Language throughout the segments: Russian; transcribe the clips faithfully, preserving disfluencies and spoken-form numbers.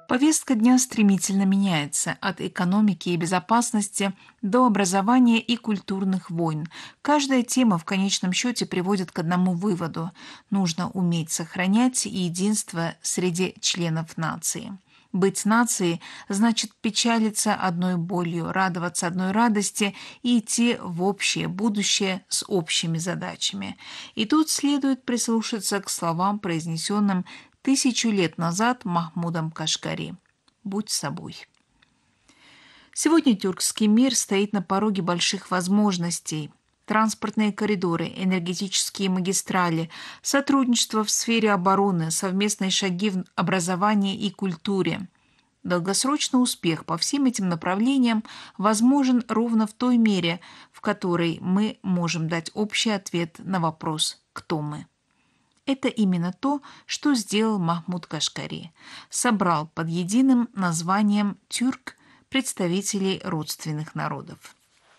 Повестка дня стремительно меняется от экономики и безопасности до образования и культурных войн. Каждая тема в конечном счете приводит к одному выводу – нужно уметь сохранять единство среди членов нации. Быть нацией значит печалиться одной болью, радоваться одной радости и идти в общее будущее с общими задачами. И тут следует прислушаться к словам, произнесенным тысячу лет назад Махмудом Кашгари. Будь собой. Сегодня тюркский мир стоит на пороге больших возможностей. Транспортные коридоры, энергетические магистрали, сотрудничество в сфере обороны, совместные шаги в образовании и культуре. Долгосрочный успех по всем этим направлениям возможен ровно в той мере, в которой мы можем дать общий ответ на вопрос «Кто мы?». Это именно то, что сделал Махмуд Кашгари. Собрал под единым названием «Тюрк» представителей родственных народов.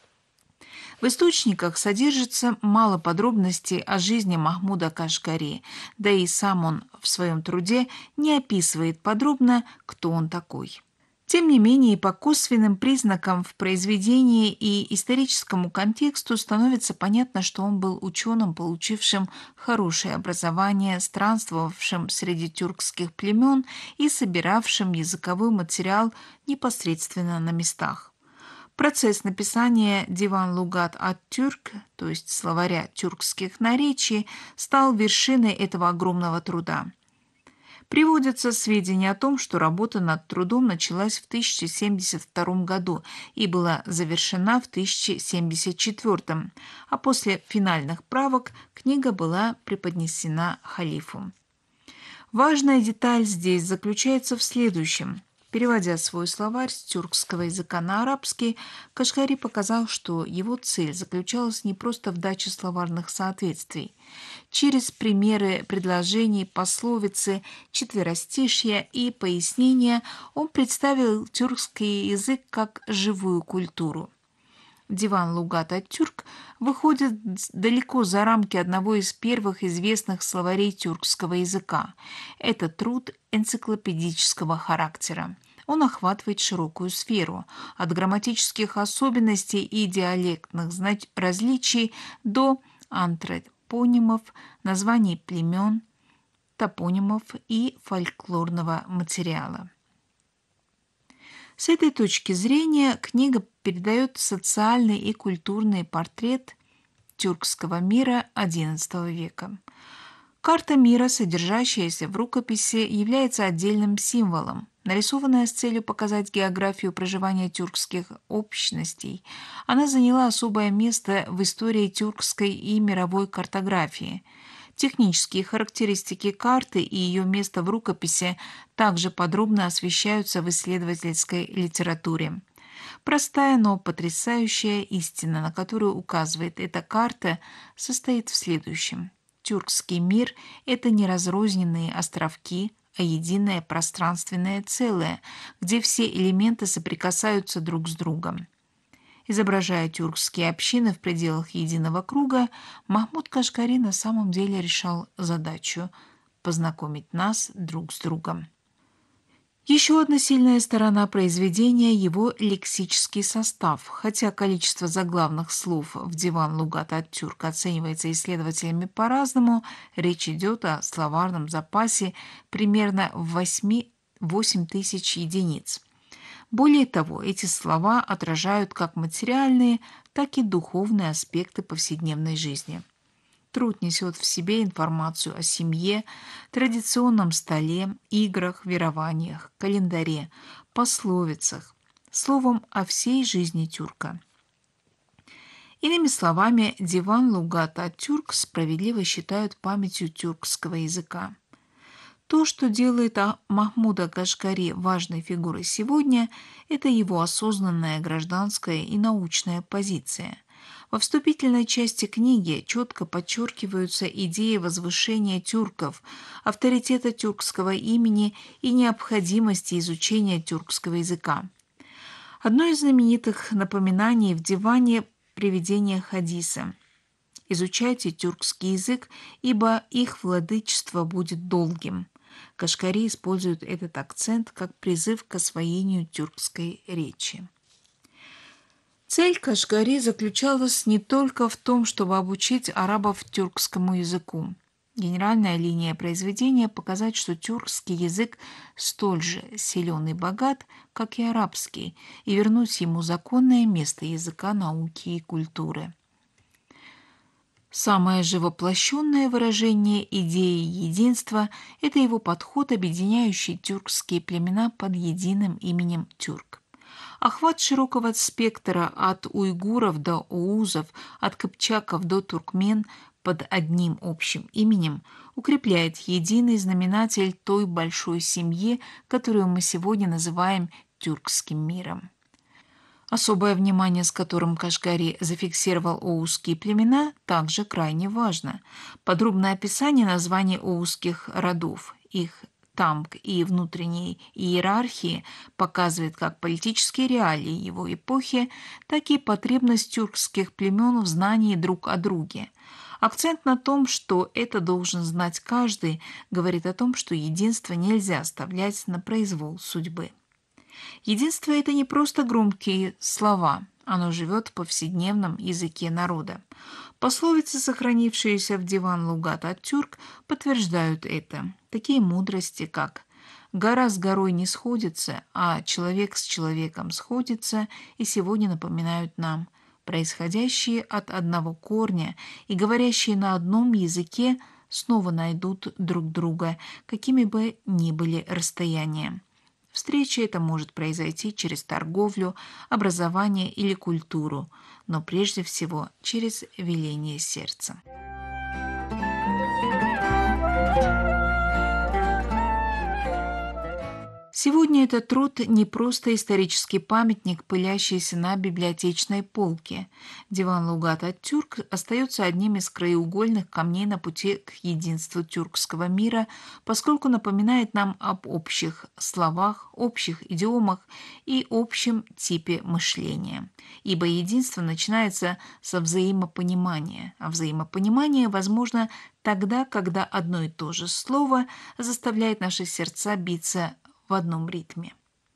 В источниках содержится мало подробностей о жизни Махмуда Кашгари, да и сам он в своем труде не описывает подробно, кто он такой. Тем не менее, по косвенным признакам в произведении и историческому контексту становится понятно, что он был ученым, получившим хорошее образование, странствовавшим среди тюркских племен и собиравшим языковой материал непосредственно на местах. Процесс написания «Диван Лугат ат-Тюрк», то есть словаря тюркских наречий, стал вершиной этого огромного труда. Приводятся сведения о том, что работа над трудом началась в тысяча семьдесят втором году и была завершена в тысяча семьдесят четвёртом, а после финальных правок книга была преподнесена халифу. Важная деталь здесь заключается в следующем. Переводя свой словарь с тюркского языка на арабский, Кашгари показал, что его цель заключалась не просто в даче словарных соответствий. Через примеры предложений, пословицы, четверостишья и пояснения он представил тюркский язык как живую культуру. Диван Лугат ат-Тюрк выходит далеко за рамки одного из первых известных словарей тюркского языка. Это труд энциклопедического характера. Он охватывает широкую сферу, от грамматических особенностей и диалектных различий до антропонимов, названий племен, топонимов и фольклорного материала. С этой точки зрения книга передает социальный и культурный портрет тюркского мира одиннадцатого века. Карта мира, содержащаяся в рукописи, является отдельным символом, нарисованная с целью показать географию проживания тюркских общностей. Она заняла особое место в истории тюркской и мировой картографии. Технические характеристики карты и ее место в рукописи также подробно освещаются в исследовательской литературе. Простая, но потрясающая истина, на которую указывает эта карта, состоит в следующем. Тюркский мир – это не разрозненные островки, а единое пространственное целое, где все элементы соприкасаются друг с другом. Изображая тюркские общины в пределах единого круга, Махмуд Кашгари на самом деле решал задачу – познакомить нас друг с другом. Еще одна сильная сторона произведения – его лексический состав. Хотя количество заглавных слов в Диван Лугат ат-Тюрк оценивается исследователями по-разному, речь идет о словарном запасе примерно в восемь тысяч единиц. Более того, эти слова отражают как материальные, так и духовные аспекты повседневной жизни. Труд несет в себе информацию о семье, традиционном столе, играх, верованиях, календаре, пословицах, словом, о всей жизни тюрка. Иными словами, Диван Лугат ат-Тюрк справедливо считают памятью тюркского языка. То, что делает Махмуда Кашгари важной фигурой сегодня, это его осознанная гражданская и научная позиция. Во вступительной части книги четко подчеркиваются идеи возвышения тюрков, авторитета тюркского имени и необходимости изучения тюркского языка. Одно из знаменитых напоминаний в Диване – приведение хадиса. «Изучайте тюркский язык, ибо их владычество будет долгим». Кашкари используют этот акцент как призыв к освоению тюркской речи. Цель Кашгари заключалась не только в том, чтобы обучить арабов тюркскому языку. Генеральная линия произведения – показать, что тюркский язык столь же силен и богат, как и арабский, и вернуть ему законное место языка, науки и культуры. Самое же воплощенное выражение идеи единства – это его подход, объединяющий тюркские племена под единым именем тюрк. Охват широкого спектра от уйгуров до оузов, от кыпчаков до туркмен под одним общим именем укрепляет единый знаменатель той большой семьи, которую мы сегодня называем тюркским миром. Особое внимание, с которым Кашгари зафиксировал оузские племена, также крайне важно. Подробное описание названий оузских родов, их тамг и внутренней иерархии показывает как политические реалии его эпохи, так и потребность тюркских племен в знании друг о друге. Акцент на том, что это должен знать каждый, говорит о том, что единство нельзя оставлять на произвол судьбы. Единство – это не просто громкие слова, оно живет в повседневном языке народа. Пословицы, сохранившиеся в Диван Лугат ат-Тюрк, подтверждают это. Такие мудрости, как «гора с горой не сходится, а человек с человеком сходится», и сегодня напоминают нам, происходящие от одного корня и говорящие на одном языке снова найдут друг друга, какими бы ни были расстояния. Встреча эта может произойти через торговлю, образование или культуру, но прежде всего через веление сердца. Сегодня этот труд не просто исторический памятник, пылящийся на библиотечной полке. Диван Лугат ат-Тюрк остается одним из краеугольных камней на пути к единству тюркского мира, поскольку напоминает нам об общих словах, общих идиомах и общем типе мышления. Ибо единство начинается со взаимопонимания, а взаимопонимание возможно тогда, когда одно и то же слово заставляет наши сердца биться в одном ритме.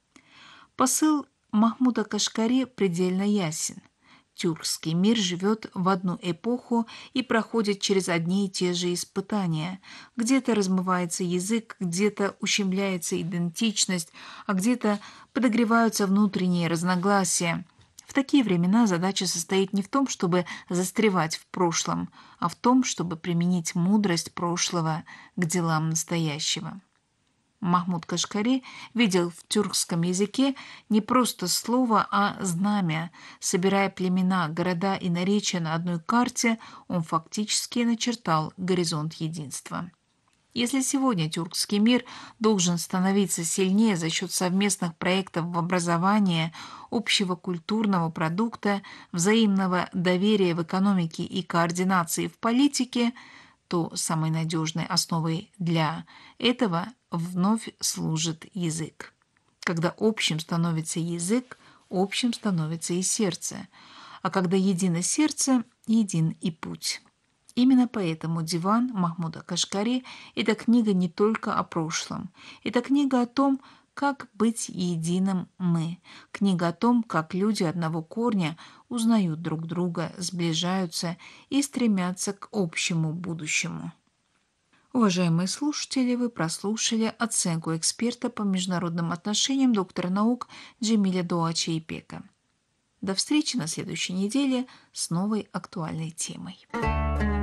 Посыл Махмуда Кашгари предельно ясен. Тюркский мир живет в одну эпоху и проходит через одни и те же испытания. Где-то размывается язык, где-то ущемляется идентичность, а где-то подогреваются внутренние разногласия. В такие времена задача состоит не в том, чтобы застревать в прошлом, а в том, чтобы применить мудрость прошлого к делам настоящего. Махмуд Кашгари видел в тюркском языке не просто слово, а знамя. Собирая племена, города и наречия на одной карте, он фактически начертал горизонт единства. Если сегодня тюркский мир должен становиться сильнее за счет совместных проектов в образовании, общего культурного продукта, взаимного доверия в экономике и координации в политике, то самой надежной основой для этого вновь служит язык. Когда общим становится язык, общим становится и сердце. А когда едино сердце, един и путь. Именно поэтому «Диван» Махмуда Кашгари – это книга не только о прошлом. Это книга о том, как быть единым мы. Книга о том, как люди одного корня узнают друг друга, сближаются и стремятся к общему будущему. Уважаемые слушатели, вы прослушали оценку эксперта по международным отношениям доктора наук Джемиля Дуачи-Ипека. До встречи на следующей неделе с новой актуальной темой.